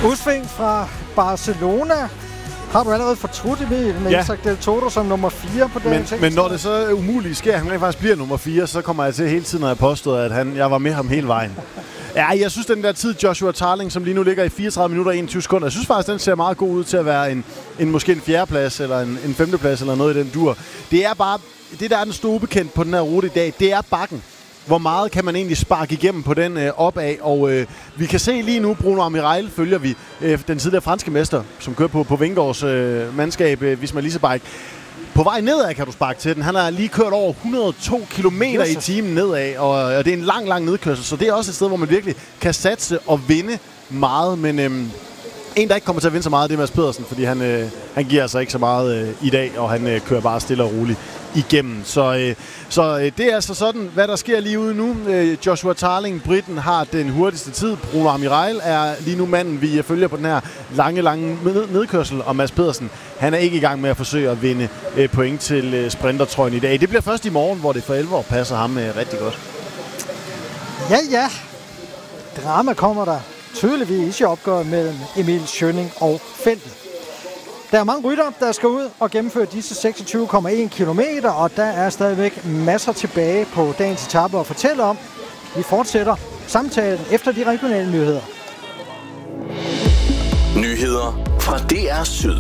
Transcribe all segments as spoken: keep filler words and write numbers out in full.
Udsving fra Barcelona. Har du allerede fortrudt Emil med ja. Isaac Del Toro som nummer fire på dagen? Men, men når det så umuligt sker, at han faktisk bliver nummer fire, så kommer jeg til hele tiden, når jeg påstår, at han, jeg var med ham hele vejen. Ja, jeg synes, den der tid, Joshua Tarling, som lige nu ligger i fireogtredive minutter og enogtyve sekunder, jeg synes faktisk, den ser meget god ud til at være en, en måske en fjerdeplads eller en, en femteplads eller noget i den dur. Det er bare, det der er den store ubekendt på den her rute i dag, det er bakken. Hvor meget kan man egentlig sparke igennem på den øh, opad? Og øh, vi kan se lige nu, Bruno Amiral følger vi, øh, den tidligere franske mester, som kører på, på Vingårds øh, mandskab, øh, Visma Leasebike. På vej nedad kan du sparke til den. Han har lige kørt over et hundrede og to kilometer i timen nedad, og, og det er en lang, lang nedkørsel, så det er også et sted, hvor man virkelig kan satse og vinde meget. Men øhm, en, der ikke kommer til at vinde så meget, det er Mads Pedersen, fordi han, øh, han giver altså ikke så meget øh, i dag, og han øh, kører bare stille og roligt igennem. Så, øh, så øh, det er altså sådan, hvad der sker lige ude nu. Øh, Joshua Tarling, briten, har den hurtigste tid. Bruno Amiral er lige nu manden, vi følger på den her lange, lange nedkørsel. Og Mads Pedersen, han er ikke i gang med at forsøge at vinde øh, point til øh, sprintertrøjen i dag. Det bliver først i morgen, hvor det for alvor passer ham øh, rigtig godt. Ja, ja. Drama kommer der tydeligvis i opgøret mellem Emil Schønning og feltet. Der er mange rytter, der skal ud og gennemføre disse seksogtyve komma en kilometer, og der er stadigvæk masser tilbage på dagens etape at fortælle om. Vi fortsætter samtalen efter de regionale nyheder. Nyheder fra D R Syd.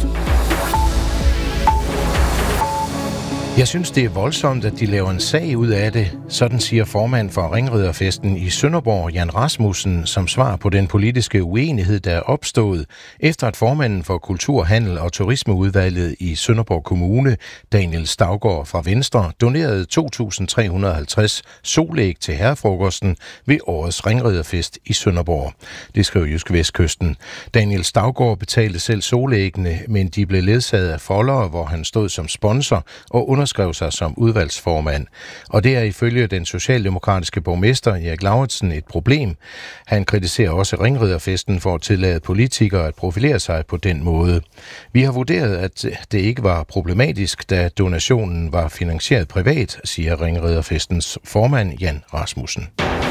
Jeg synes, det er voldsomt, at de laver en sag ud af det. Sådan siger formand for Ringriderfesten i Sønderborg, Jan Rasmussen, som svar på den politiske uenighed, der er opstået, efter at formanden for Kultur, Handel og Turismeudvalget i Sønderborg Kommune, Daniel Staugaard fra Venstre, donerede to tusind tre hundrede og halvtreds solæg til herrefrokosten ved årets Ringriderfest i Sønderborg. Det skriver Jysk Vestkysten. Daniel Staugaard betalte selv solæggene, men de blev ledsaget af foldere, hvor han stod som sponsor og underskrev sig som udvalgsformand. Og det er ifølge den socialdemokratiske borgmester Erik Lauritsen et problem. Han kritiserer også Ringriderfesten for at tillade politikere at profilere sig på den måde. Vi har vurderet, at det ikke var problematisk, da donationen var finansieret privat, siger Ringriderfestens formand Jan Rasmussen.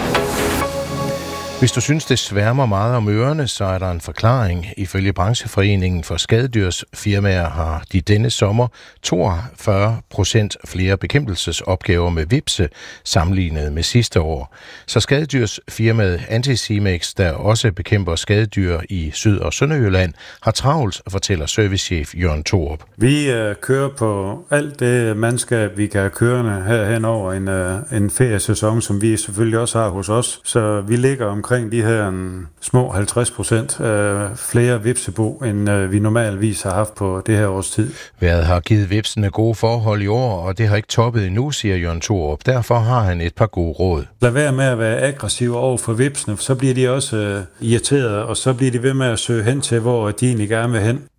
Hvis du synes, det sværmer meget om ørerne, så er der en forklaring. Ifølge brancheforeningen for skadedyrsfirmaer har de denne sommer toogfyrre procent flere bekæmpelsesopgaver med hvepse sammenlignet med sidste år. Så skadedyrsfirmaet Anticimex, der også bekæmper skadedyr i Syd- og Sønderjylland, har travlt, fortæller servicechef Jørgen Thorup. Vi øh, kører på alt det mandskab, vi kan have kørende her hen over en, øh, en feriesæson, som vi selvfølgelig også har hos os. Så vi ligger omkring omkring de her en, små halvtreds procent øh, flere hvepsebo, end øh, vi normalvis har haft på det her års tid. Vejret har givet hvepsene gode forhold i år, og det har ikke toppet endnu, siger Jørgen Thorup. Derfor har han et par gode råd. Lad være med at være aggressiv over for hvepsene, så bliver de også øh, irriterede, og så bliver de ved med at søge hen til, hvor de egentlig gerne vil hen.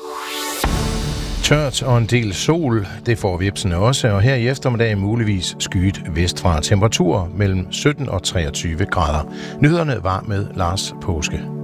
Tørt og en del sol, det får hvepsene også, og her i eftermiddag muligvis skyet vestfra. Temperatur mellem sytten og treogtyve grader. Nyhederne var med Lars Påske.